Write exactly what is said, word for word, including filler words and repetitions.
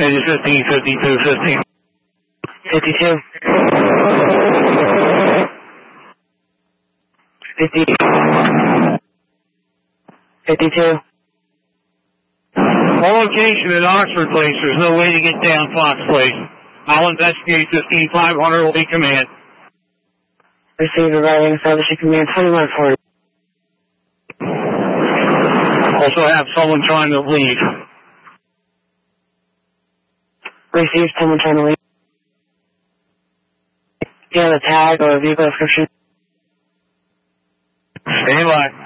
Page fifteen fifty-two fifty. fifty-two. fifty. fifty-two. All location at Oxford Place. There's no way to get down Fox Place. I'll investigate fifteen five hundred will be command. Receive arriving establishing command twenty-one forty. Also have someone trying to leave. Receive someone trying to leave. Do you have a tag or a vehicle description? Stand by.